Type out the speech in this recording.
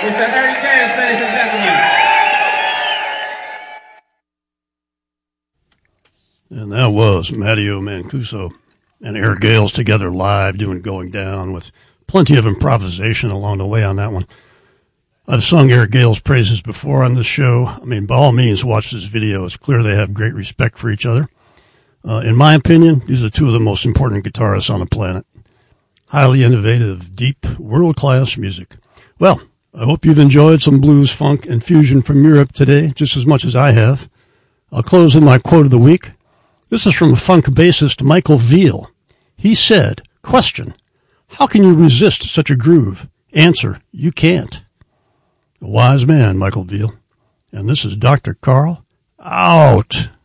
Mr. Eric Gales, ladies and gentlemen. And that was Matteo Mancuso and Eric Gales together live doing Going Down with plenty of improvisation along the way on that one. I've sung Eric Gales' praises before on this show. I mean, by all means, watch this video. It's clear they have great respect for each other. In my opinion, these are two of the most important guitarists on the planet. Highly innovative, deep, world-class music. Well, I hope you've enjoyed some blues, funk, and fusion from Europe today, just as much as I have. I'll close with my quote of the week. This is from funk bassist Michael Veal. He said, question, how can you resist such a groove? Answer, you can't. A wise man, Michael Veal. And this is Dr. Carl, out.